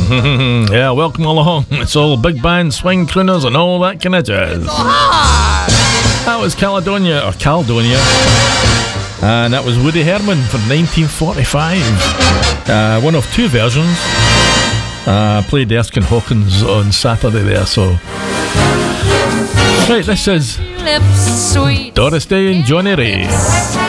Yeah, welcome along. It's all big band, swing crooners, and all that kind of jazz. That was Caledonia, and that was Woody Herman from 1945. One of two versions. Played Erskine Hawkins on Saturday there, so. Right, this is Doris Day and Johnny Ray.